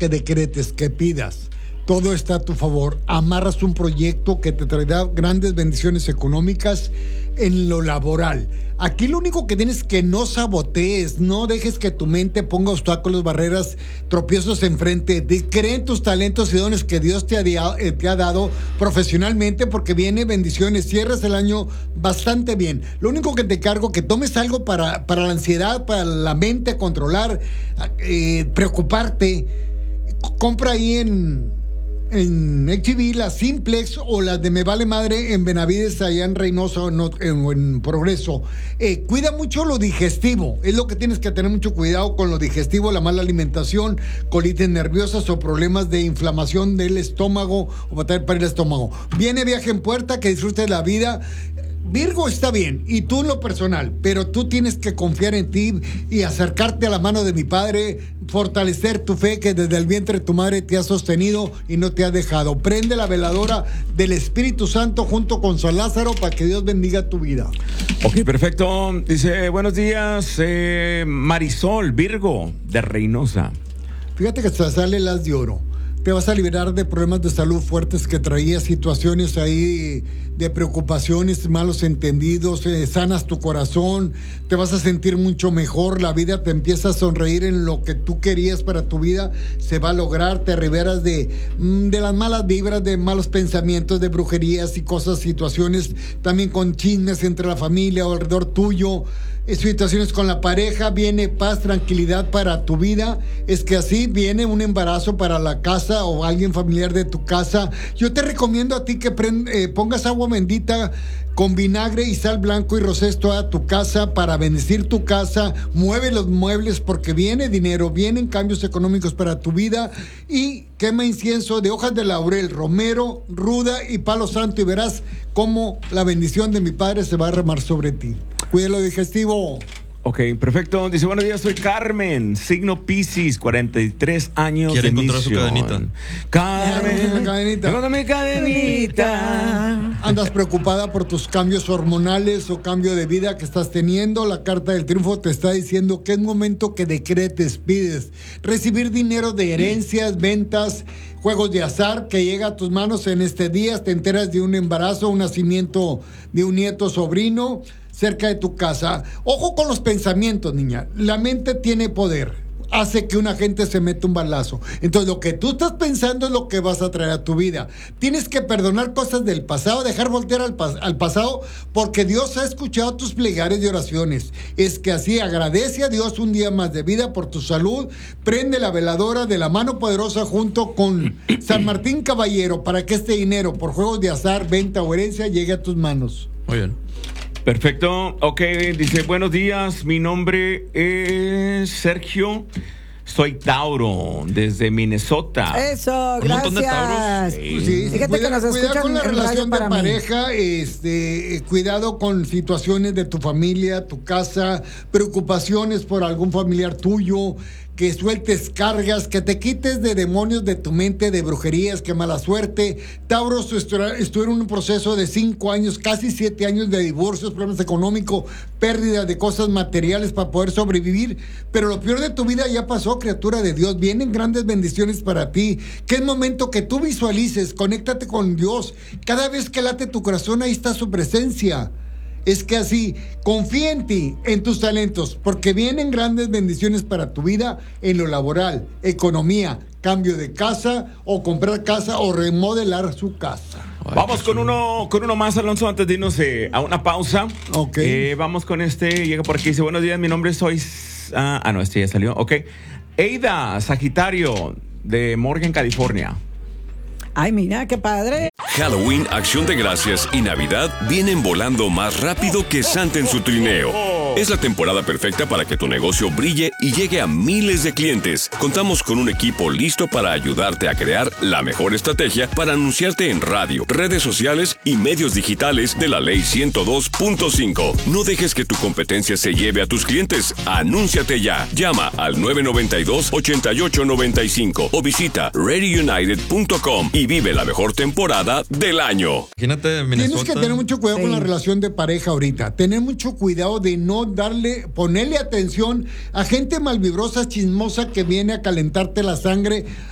que decretes, que pidas, todo está a tu favor. Amarras un proyecto que te traerá grandes bendiciones económicas en lo laboral. Aquí lo único que tienes es que no sabotees, no dejes que tu mente ponga obstáculos, barreras, tropiezos enfrente. Cree en tus talentos y dones que Dios te ha dado profesionalmente, porque viene bendiciones. Cierras el año bastante bien. Lo único que te cargo, que tomes algo para la ansiedad, para la mente, controlar, preocuparte. Compra ahí en HB, las Simplex o las de Me Vale Madre en Benavides, allá en Reynosa o en Progreso. Cuida mucho lo digestivo, es lo que tienes que tener mucho cuidado con lo digestivo, la mala alimentación, colitis nerviosas o problemas de inflamación del estómago o batalla para el estómago. Viene viaje en puerta, que disfrutes la vida. Virgo está bien, y tú en lo personal, pero tú tienes que confiar en ti y acercarte a la mano de mi Padre, fortalecer tu fe que desde el vientre de tu madre te ha sostenido y no te ha dejado. Prende la veladora del Espíritu Santo junto con San Lázaro para que Dios bendiga tu vida. Ok, perfecto. Dice, buenos días, Marisol, Virgo, de Reynosa. Fíjate que te sale el as de oro. Te vas a liberar de problemas de salud fuertes que traías, situaciones ahí de preocupaciones, malos entendidos, sanas tu corazón, te vas a sentir mucho mejor, la vida te empieza a sonreír en lo que tú querías para tu vida, se va a lograr, te liberas de las malas vibras, de malos pensamientos, de brujerías y cosas, situaciones también con chismes entre la familia o alrededor tuyo. Situaciones con la pareja, viene paz, tranquilidad para tu vida. Es que así viene un embarazo para la casa o alguien familiar de tu casa. Yo te recomiendo a ti que pongas agua bendita con vinagre y sal blanco y rocés toda tu casa para bendecir tu casa. Mueve los muebles porque viene dinero, vienen cambios económicos para tu vida. Y quema incienso de hojas de laurel, romero, ruda y palo santo, y verás cómo la bendición de mi Padre se va a derramar sobre ti. Cuida lo digestivo. Ok, perfecto. Dice, buenos días, soy Carmen, signo Piscis, 43 años. Quiere de encontrar misión. su cadenita. Carmen, encuentra mi cadenita. Andas preocupada por tus cambios hormonales o cambio de vida que estás teniendo. La carta del triunfo te está diciendo que es momento que decretes, pides recibir dinero de herencias, ventas, juegos de azar que llega a tus manos en este día. Te enteras de un embarazo, un nacimiento de un nieto, sobrino cerca de tu casa. Ojo con los pensamientos, niña. La mente tiene poder. Hace que una gente se meta un balazo. Entonces, lo que tú estás pensando es lo que vas a traer a tu vida. Tienes que perdonar cosas del pasado, dejar voltear al pasado, porque Dios ha escuchado tus plegarias y oraciones. Es que así agradece a Dios un día más de vida por tu salud. Prende la veladora de la mano poderosa junto con San Martín Caballero para que este dinero por juegos de azar, venta o herencia llegue a tus manos. Muy bien. Perfecto, ok, dice, buenos días, mi nombre es Sergio, soy Tauro, desde Minnesota. Eso, Un montón de gracias. Sí, Fíjate que nos cuida escuchan con la en relación Radio de para mí. pareja, cuidado con situaciones de tu familia, tu casa, preocupaciones por algún familiar tuyo, que sueltes cargas, que te quites de demonios de tu mente, de brujerías, que mala suerte. Tauro estuvo en un proceso de 5 años, casi 7 años de divorcios, problemas económicos, pérdida de cosas materiales para poder sobrevivir, pero lo peor de tu vida ya pasó, criatura de Dios. Vienen grandes bendiciones para ti, que es momento que tú visualices, conéctate con Dios. Cada vez que late tu corazón, ahí está su presencia. Es que así, confía en ti, en tus talentos, porque vienen grandes bendiciones para tu vida en lo laboral, economía, cambio de casa o comprar casa o remodelar su casa. Vamos con uno más, Alonso, antes de irnos a una pausa. Ok. Vamos con llega por aquí, dice, buenos días, mi nombre soy... no, este ya salió, ok. Eida, Sagitario, de Morgan, California. Ay, mira, qué padre. Halloween, Acción de Gracias y Navidad vienen volando más rápido que Santa en su trineo. Es la temporada perfecta para que tu negocio brille y llegue a miles de clientes. Contamos con un equipo listo para ayudarte a crear la mejor estrategia para anunciarte en radio, redes sociales y medios digitales de la Ley 102.5. No dejes que tu competencia se lleve a tus clientes. Anúnciate ya. Llama al 992-8895 o visita readyunited.com y vive la mejor temporada del año. Imagínate Minnesota. Tienes que tener mucho cuidado Sí. con la relación de pareja ahorita. Tener mucho cuidado de no ponerle atención a gente malvibrosa, chismosa, que viene a calentarte la sangre,